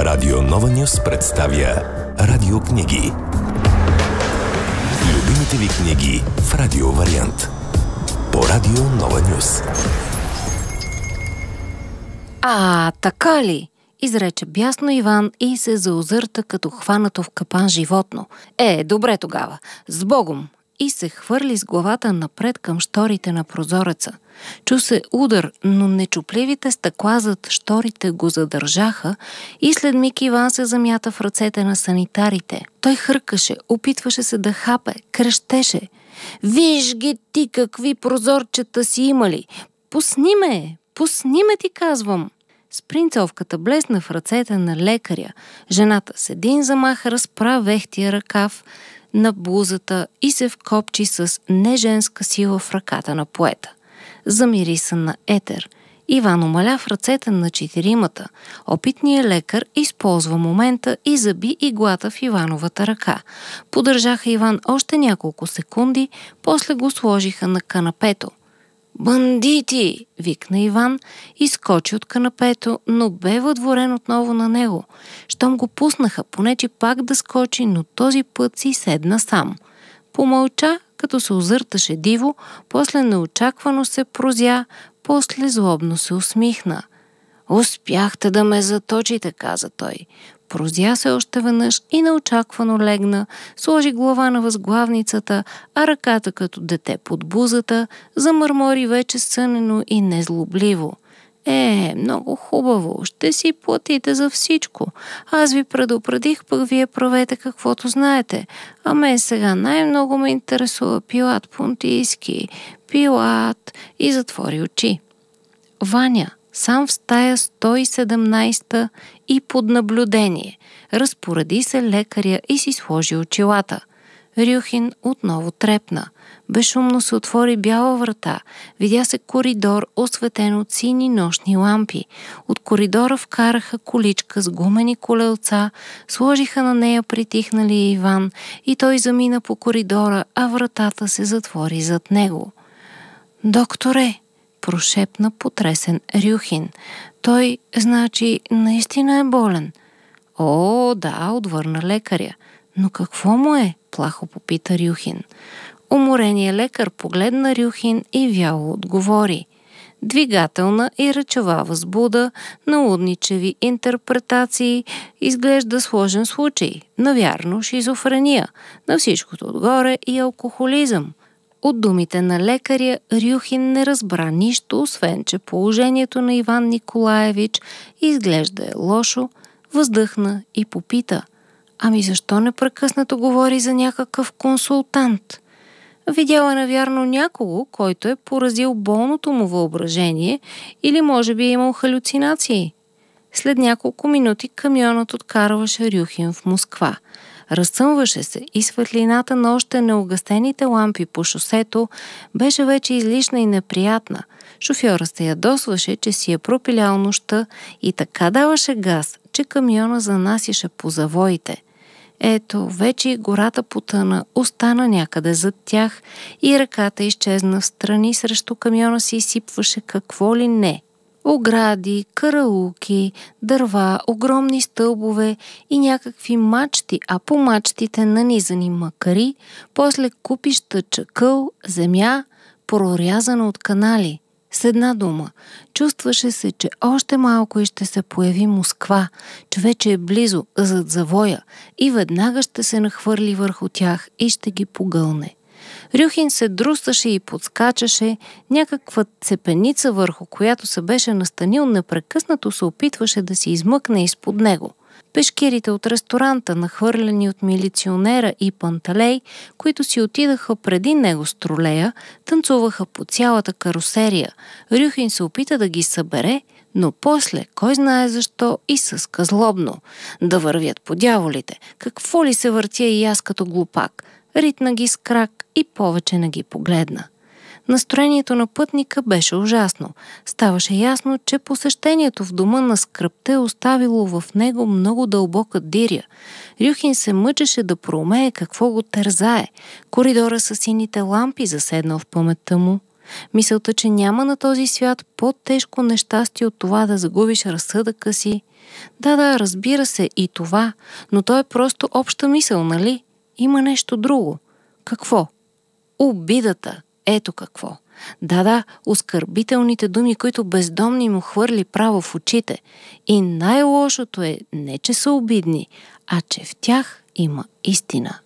Радио Нова Нюс представя радиокниги. Любимите ви книги в радио вариант. По Радио Нова Нюс. Така ли? Изрече бясно Иван и се заозърта като хванато в капан животно. Добре тогава, с Богом! И се хвърли с главата напред към щорите на прозореца. Чу се удар, но нечупливите стъкла зад щорите го задържаха и след миг Иван се замята в ръцете на санитарите. Той хъркаше, опитваше се да хапе, крещеше. Виж ги ти какви прозорчета си имали! Пусни ме, ти казвам! Спринцовката блесна в ръцете на лекаря. Жената с един замах разпра вехтия ръкав на блузата и се вкопчи с неженска сила в ръката на поета. Замириса на етер. Иван умаля в ръцете на четиримата. Опитният лекар използва момента и заби иглата в Ивановата ръка. Подържаха Иван още няколко секунди, после го сложиха на канапето. «Бандити!» викна Иван и скочи от канапето, но бе въдворен отново на него. Щом го пуснаха, понече пак да скочи, но този път си седна сам. Помълча, като се озърташе диво, после неочаквано се прозя, после злобно се усмихна. «Успяхте да ме заточите», каза той. Прозя се още веднъж и неочаквано легна, сложи глава на възглавницата, а ръката като дете под бузата, замърмори вече сънено и незлобливо. Много хубаво, ще си платите за всичко. Аз ви предупредих, пък вие правете каквото знаете. А мен сега най-много ме интересува Пилат Понтийски. Пилат! И затвори очи. Ваня, сам в стая 117 и под наблюдение. Разпореди се лекаря и си сложи очилата. Рюхин отново трепна. Безшумно се отвори бяла врата. Видя се коридор, осветен от сини нощни лампи. От коридора вкараха количка с гумени колелца, сложиха на нея притихналия Иван и той замина по коридора, а вратата се затвори зад него. «Докторе!» прошепна потресен Рюхин. «Той, значи, наистина е болен?» Да, отвърна лекаря. «Но какво му е?» плахо попита Рюхин. Умореният лекар погледна Рюхин и вяло отговори. Двигателна и речова възбуда, налудничеви интерпретации, изглежда сложен случай, навярно шизофрения, на всичкото отгоре и алкохолизъм. От думите на лекаря Рюхин не разбра нищо, освен че положението на Иван Николаевич изглежда е лошо, въздъхна и попита. Защо непрекъснато говори за някакъв консултант? Видяла навярно някого, който е поразил болното му въображение или може би е имал халюцинации. След няколко минути камионът откарваше Рюхин в Москва. Разсъмваше се и светлината на още неугасените лампи по шосето беше вече излишна и неприятна. Шофьорът се ядосваше, че си е пропилял нощта и така даваше газ, че камиона занасяше по завоите. Вече и гората потъна, остана някъде зад тях и ръката изчезна в страни, срещу камиона си изсипваше какво ли не. Огради, караулки, дърва, огромни стълбове и някакви мачти, а по мачтите нанизани макари, после купища чакъл, земя, прорязана от канали. С една дума, чувстваше се, че още малко и ще се появи Москва, че вече е близо, зад завоя и веднага ще се нахвърли върху тях и ще ги погълне. Рюхин се друсаше и подскачаше, някаква цепеница, върху която се беше настанил, непрекъснато се опитваше да се измъкне изпод него. Пешкирите от ресторанта, нахвърлени от милиционера и Панталей, които си отидаха преди него с тролея, танцуваха по цялата карусерия. Рюхин се опита да ги събере, но после, кой знае защо, и съска злобно. Да вървят по дяволите. Какво ли се въртя и аз като глупак? Ритна ги с крак и повече не ги погледна. Настроението на пътника беше ужасно. Ставаше ясно, че посещението в дома на скръбта е оставило в него много дълбока диря. Рюхин се мъчеше да проумее какво го тързае. Коридора с сините лампи заседнал в паметта му. Мисълта, че няма на този свят по-тежко нещастие от това да загубиш разсъдъка си. Да, разбира се и това, но то е просто обща мисъл, нали? Има нещо друго. Какво? Обидата. Ето какво. Да, оскърбителните думи, които бездомни му хвърли право в очите. И най-лошото е не, че са обидни, а че в тях има истина.